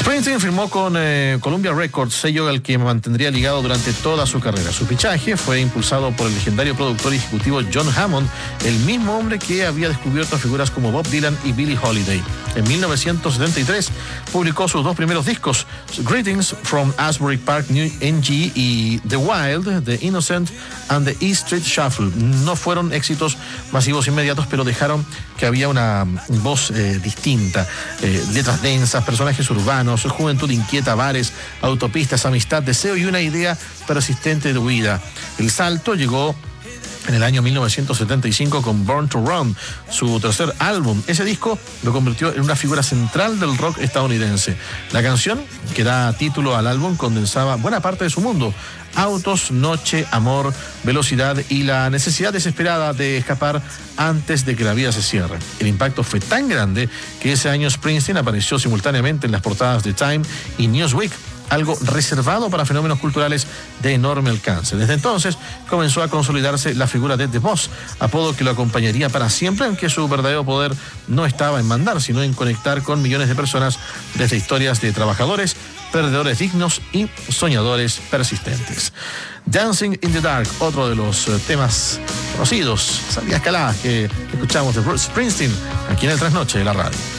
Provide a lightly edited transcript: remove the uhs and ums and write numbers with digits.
Springsteen firmó con Columbia Records, sello al que mantendría ligado durante toda su carrera. Su fichaje fue impulsado por el legendario productor y ejecutivo John Hammond, el mismo hombre que había descubierto a figuras como Bob Dylan y Billie Holiday. En 1973 publicó sus dos primeros discos, Greetings from Asbury Park, NG, y The Wild, The Innocent and the E Street Shuffle. No fueron éxitos masivos inmediatos, pero dejaron que había una voz distinta, letras densas, personajes urbanos, juventud inquieta, bares, autopistas, amistad, deseo y una idea persistente de huida. El salto llegó en el año 1975 con Born to Run, su tercer álbum. Ese disco lo convirtió en una figura central del rock estadounidense. La canción que da título al álbum condensaba buena parte de su mundo: autos, noche, amor, velocidad y la necesidad desesperada de escapar antes de que la vida se cierre. El impacto fue tan grande que ese año Springsteen apareció simultáneamente en las portadas de Time y Newsweek, algo reservado para fenómenos culturales de enorme alcance. Desde entonces comenzó a consolidarse la figura de The Boss, apodo que lo acompañaría para siempre, aunque su verdadero poder no estaba en mandar, sino en conectar con millones de personas desde historias de trabajadores, perdedores dignos y soñadores persistentes. Dancing in the Dark, otro de los temas conocidos, salidas caladas que escuchamos de Bruce Springsteen aquí en el Trasnoche de la radio.